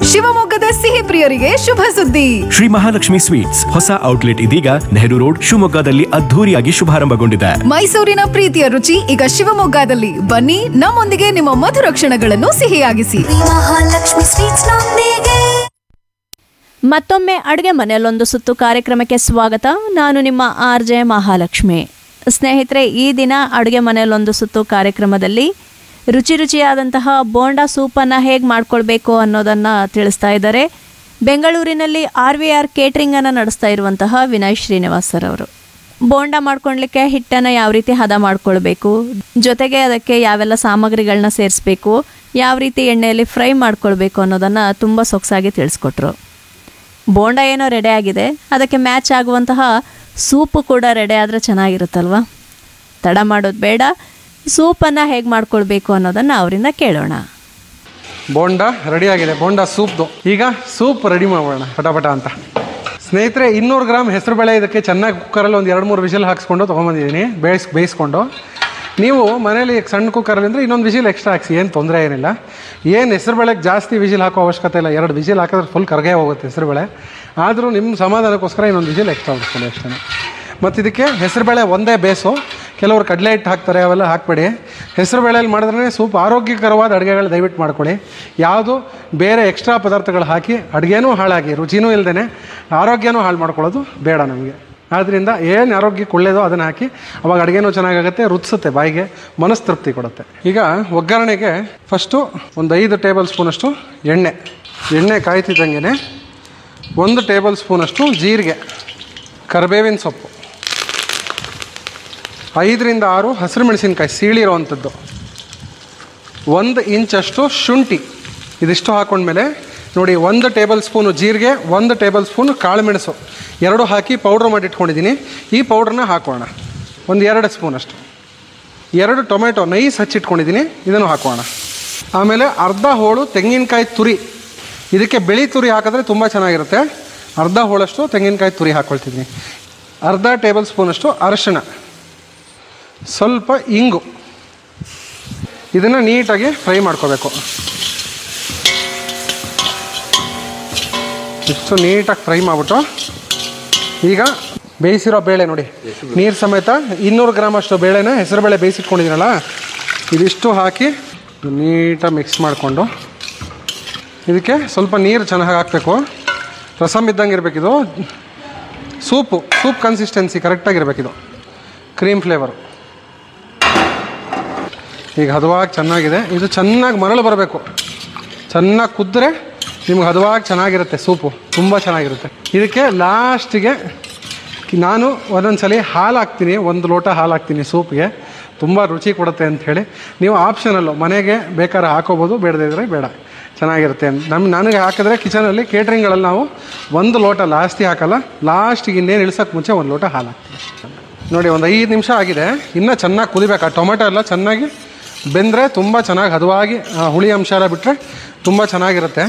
ಶಿವಮೊಗ್ಗದ ಸಿಹಿ ಪ್ರಿಯರಿಗೆ ಶುಭ ಸುದ್ದಿ. ಶ್ರೀ ಮಹಾಲಕ್ಷ್ಮಿ ಸ್ವೀಟ್ಸ್ ಹೊಸ ಔಟ್ಲೆಟ್ ಇದೀಗ ನೆಹರು ರೋಡ್ ಶಿವಮೊಗ್ಗದಲ್ಲಿ ಅದ್ಧೂರಿಯಾಗಿ ಶುಭಾರಂಭಗೊಂಡಿದೆ. ಮೈಸೂರಿನ ಪ್ರೀತಿಯ ರುಚಿ ಈಗ ಶಿವಮೊಗ್ಗದಲ್ಲಿ. ಬನ್ನಿ, ನಮ್ಮೊಂದಿಗೆ ನಿಮ್ಮ ಮಧುರ ಕ್ಷಣಗಳನ್ನು ಸಿಹಿಯಾಗಿಸಿ. ಮಹಾಲಕ್ಷ್ಮಿ ಸ್ವೀಟ್ಸ್ ನೊಂದಿಗೆ. ಮತ್ತೊಮ್ಮೆ ಅಡುಗೆ ಮನೆಯಲ್ಲೊಂದು ಸುತ್ತು ಕಾರ್ಯಕ್ರಮಕ್ಕೆ ಸ್ವಾಗತ. ನಾನು ನಿಮ್ಮ RJ ಮಹಾಲಕ್ಷ್ಮಿ. ಸ್ನೇಹಿತರೆ, ಈ ದಿನ ಅಡುಗೆ ಮನೆಯಲ್ಲೊಂದು ಸುತ್ತು ಕಾರ್ಯಕ್ರಮದಲ್ಲಿ ರುಚಿಯಾದಂತಹ ಬೋಂಡಾ ಸೂಪನ್ನು ಹೇಗೆ ಮಾಡ್ಕೊಳ್ಬೇಕು ಅನ್ನೋದನ್ನು ತಿಳಿಸ್ತಾ ಇದ್ದಾರೆ ಬೆಂಗಳೂರಿನಲ್ಲಿ RVR ಕೇಟ್ರಿಂಗನ್ನು ನಡೆಸ್ತಾ ಇರುವಂತಹ ವಿನಯ್ ಶ್ರೀನಿವಾಸ್ ಸರ್ ಅವರು. ಬೋಂಡಾ ಮಾಡ್ಕೊಳ್ಲಿಕ್ಕೆ ಹಿಟ್ಟನ್ನು ಯಾವ ರೀತಿ ಹದ ಮಾಡ್ಕೊಳ್ಬೇಕು, ಜೊತೆಗೆ ಅದಕ್ಕೆ ಯಾವೆಲ್ಲ ಸಾಮಗ್ರಿಗಳನ್ನ ಸೇರಿಸ್ಬೇಕು, ಯಾವ ರೀತಿ ಎಣ್ಣೆಯಲ್ಲಿ ಫ್ರೈ ಮಾಡ್ಕೊಳ್ಬೇಕು ಅನ್ನೋದನ್ನು ತುಂಬ ಸೊಗಸಾಗಿ ತಿಳಿಸ್ಕೊಟ್ರು. ಬೋಂಡ ಏನೋ ರೆಡಿ ಆಗಿದೆ, ಅದಕ್ಕೆ ಮ್ಯಾಚ್ ಆಗುವಂತಹ ಸೂಪು ಕೂಡ ರೆಡಿ ಆದರೆ ಚೆನ್ನಾಗಿರುತ್ತಲ್ವ. ತಡ ಮಾಡೋದು ಬೇಡ, ಸೂಪನ್ನು ಹೇಗೆ ಮಾಡ್ಕೊಳ್ಬೇಕು ಅನ್ನೋದನ್ನು ಅವರಿಂದ ಕೇಳೋಣ. ಬೋಂಡ ರೆಡಿಯಾಗಿದೆ, ಬೋಂಡ ಸೂಪ್ದು. ಈಗ ಸೂಪ್ ರೆಡಿ ಮಾಡೋಣ ಪಟಾಪಟ ಅಂತ. ಸ್ನೇಹಿತರೆ, 200 ಗ್ರಾಮ್ ಹೆಸರುಬೇಳೆ ಇದಕ್ಕೆ ಚೆನ್ನಾಗಿ ಕುಕ್ಕರಲ್ಲಿ ಒಂದು 2-3 ವಿಷಲ್ ಹಾಕ್ಸ್ಕೊಂಡು ತೊಗೊಂಬಂದಿದ್ದೀನಿ, ಬೇಯಿಸ್ಕೊಂಡು. ನೀವು ಮನೇಲಿ ಸಣ್ಣ ಕುಕ್ಕರಲ್ಲಿ ಅಂದರೆ ಇನ್ನೊಂದು ವಿಷಲ್ ಎಕ್ಸ್ಟ್ರಾ ಹಾಕ್ಸಿ, ಏನು ತೊಂದರೆ ಏನಿಲ್ಲ. ಏನು ಹೆಸರುಬೇಳೆಗೆ ಜಾಸ್ತಿ ವಿಷಲ್ ಹಾಕೋ ಅವಶ್ಯಕತೆ ಇಲ್ಲ, 2 ವಿಷಲ್ ಹಾಕಿದ್ರೆ ಫುಲ್ ಕರಗೇ ಹೋಗುತ್ತೆ ಹೆಸರುಬೇಳೆ. ಆದರೂ ನಿಮ್ಮ ಸಮಾಧಾನಕ್ಕೋಸ್ಕರ ಇನ್ನೊಂದು ವಿಷಲ್ ಎಕ್ಸ್ಟ್ರಾ ಹೊಡಿಸ್ಕೊಳ್ಳಿ ಅಷ್ಟೇ. ಮತ್ತು ಇದಕ್ಕೆ ಹೆಸರುಬೇಳೆ ಒಂದೇ ಬೇಸು, ಕೆಲವರು ಕಡಲೆ ಹಿಟ್ಟು ಹಾಕ್ತಾರೆ, ಅವೆಲ್ಲ ಹಾಕಬೇಡಿ. ಹೆಸರುಬೇಳೆಯಲ್ಲಿ ಮಾಡಿದ್ರೆ ಸೂಪ್ ಆರೋಗ್ಯಕರವಾದ ಅಡುಗೆಗಳು ದಯವಿಟ್ಟು ಮಾಡ್ಕೊಳ್ಳಿ. ಯಾವುದು ಬೇರೆ ಎಕ್ಸ್ಟ್ರಾ ಪದಾರ್ಥಗಳು ಹಾಕಿ ಅಡುಗೆನೂ ಹಾಳಾಗಿ ರುಚಿನೂ ಇಲ್ಲದೇ ಆರೋಗ್ಯನೂ ಹಾಳು ಮಾಡ್ಕೊಳ್ಳೋದು ಬೇಡ ನಮಗೆ. ಆದ್ದರಿಂದ ಏನು ಆರೋಗ್ಯಕ್ಕೆ ಒಳ್ಳೆಯದೋ ಅದನ್ನು ಹಾಕಿ, ಅವಾಗ ಅಡುಗೆನೂ ಚೆನ್ನಾಗಾಗುತ್ತೆ, ರುಚಿಸುತ್ತೆ, ಬಾಯಿಗೆ ಮನಸ್ತೃಪ್ತಿ ಕೊಡುತ್ತೆ. ಈಗ ಒಗ್ಗರಣೆಗೆ ಫಸ್ಟು ಒಂದು 5 ಟೇಬಲ್ ಸ್ಪೂನಷ್ಟು ಎಣ್ಣೆ ಕಾಯ್ತಿದ್ದಂಗೆ 1 ಟೇಬಲ್ ಸ್ಪೂನಷ್ಟು ಜೀರಿಗೆ, ಕರಿಬೇವಿನ ಸೊಪ್ಪು, 5ರಿಂದ 6 ಹಸಿರು ಮೆಣಸಿನ್ಕಾಯಿ ಸೀಳಿರೋವಂಥದ್ದು, 1 ಇಂಚಷ್ಟು ಶುಂಠಿ. ಇದಿಷ್ಟು ಹಾಕೊಂಡ್ಮೇಲೆ ನೋಡಿ, 1 ಟೇಬಲ್ ಸ್ಪೂನು ಜೀರಿಗೆ, 1 ಟೇಬಲ್ ಸ್ಪೂನು ಕಾಳುಮೆಣಸು 2 ಹಾಕಿ ಪೌಡ್ರ್ ಮಾಡಿ ಇಟ್ಕೊಂಡಿದ್ದೀನಿ. ಈ ಪೌಡ್ರನ್ನ ಹಾಕೋಣ, ಒಂದು 2 ಸ್ಪೂನಷ್ಟು. 2 ಟೊಮೆಟೊ ನೈಸ್ ಹಚ್ಚಿಟ್ಕೊಂಡಿದ್ದೀನಿ, ಇದನ್ನು ಹಾಕೋಣ. ಆಮೇಲೆ ಅರ್ಧ ಹೋಳು ತೆಂಗಿನಕಾಯಿ ತುರಿ, ಇದಕ್ಕೆ ಬಿಳಿ ತುರಿ ಹಾಕಿದ್ರೆ ತುಂಬ ಚೆನ್ನಾಗಿರುತ್ತೆ. ಅರ್ಧ ಹೋಳಷ್ಟು ತೆಂಗಿನಕಾಯಿ ತುರಿ ಹಾಕ್ಕೊಳ್ತಿದ್ದೀನಿ. ಅರ್ಧ ಟೇಬಲ್ ಸ್ಪೂನಷ್ಟು ಅರಿಶಿಣ, ಸ್ವಲ್ಪ ಇಂಗು. ಇದನ್ನು ನೀಟಾಗಿ ಫ್ರೈ ಮಾಡ್ಕೋಬೇಕು. ಇಷ್ಟು ನೀಟಾಗಿ ಫ್ರೈ ಮಾಡಿಬಿಟ್ಟು ಈಗ ಬೇಯಿಸಿರೋ ಬೇಳೆ ನೋಡಿ, ನೀರು ಸಮೇತ 200 ಗ್ರಾಮ್ ಅಷ್ಟು ಬೇಳೆನ ಹೆಸರುಬೇಳೆ ಬೇಯಿಸಿಟ್ಕೊಂಡಿದ್ದೀನಲ್ಲ, ಇದಿಷ್ಟು ಹಾಕಿ ನೀಟಾಗಿ ಮಿಕ್ಸ್ ಮಾಡಿಕೊಂಡು ಇದಕ್ಕೆ ಸ್ವಲ್ಪ ನೀರು ಚೆನ್ನಾಗಿ ಹಾಕಬೇಕು. ರಸಮ್ ಇದ್ದಂಗೆ ಇರಬೇಕಿದು. Soup consistency ಕರೆಕ್ಟಾಗಿರ್ಬೇಕಿದು, cream flavour. ಈಗ ಹದವಾಗಿ ಚೆನ್ನಾಗಿದೆ. ಇದು ಚೆನ್ನಾಗಿ ಮರಳು ಬರಬೇಕು, ಚೆನ್ನಾಗಿ ಕುದ್ದರೆ ನಿಮ್ಗೆ ಹದವಾಗಿ ಚೆನ್ನಾಗಿರುತ್ತೆ ಸೂಪು, ತುಂಬ ಚೆನ್ನಾಗಿರುತ್ತೆ. ಇದಕ್ಕೆ ಲಾಸ್ಟಿಗೆ ನಾನು ಒಂದೊಂದು ಸಲ ಹಾಲು ಹಾಕ್ತೀನಿ, 1 ಲೋಟ ಹಾಲು ಹಾಕ್ತೀನಿ ಸೂಪ್ಗೆ, ತುಂಬ ರುಚಿ ಕೊಡುತ್ತೆ ಅಂಥೇಳಿ. ನೀವು ಆಪ್ಷನಲ್ಲು ಮನೆಗೆ ಬೇಕಾದ್ರೆ ಹಾಕೋಬೋದು, ಬೇಡದೇ ಇದ್ದರೆ ಬೇಡ, ಚೆನ್ನಾಗಿರುತ್ತೆ. ನನಗೆ ಹಾಕಿದ್ರೆ ಕಿಚನಲ್ಲಿ ಕೇಟ್ರಿಂಗ್ಗಳಲ್ಲಿ ನಾವು 1 ಲೋಟ ಜಾಸ್ತಿ ಹಾಕಲ್ಲ, ಲಾಸ್ಟಿಗೆ ಇನ್ನೇನು ಇಳಿಸೋಕ್ಕೆ ಮುಂಚೆ 1 ಲೋಟ ಹಾಲು ಹಾಕ್ತೀನಿ. ನೋಡಿ, ಒಂದು 5 ನಿಮಿಷ ಆಗಿದೆ, ಇನ್ನೂ ಚೆನ್ನಾಗಿ ಕುದಿಬೇಕು. ಆ ಟೊಮೆಟೊ ಎಲ್ಲ ಚೆನ್ನಾಗಿ ಬೆಂದರೆ ತುಂಬ ಚೆನ್ನಾಗಿ ಹದವಾಗಿ ಹುಳಿ ಅಂಶ ಎಲ್ಲ ಬಿಟ್ಟರೆ ತುಂಬ ಚೆನ್ನಾಗಿರುತ್ತೆ.